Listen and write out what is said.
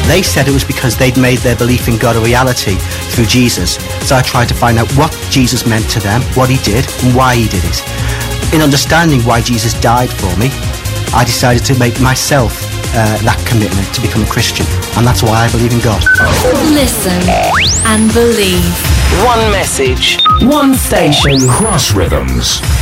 They said it was because they'd made their belief in God a reality through Jesus. So I tried to find out what Jesus meant to them, what he did, and why he did it. In understanding why Jesus died for me, I decided to make myself that commitment to become a Christian. And that's why I believe in God. Listen and believe. One message. One station. Cross Rhythms.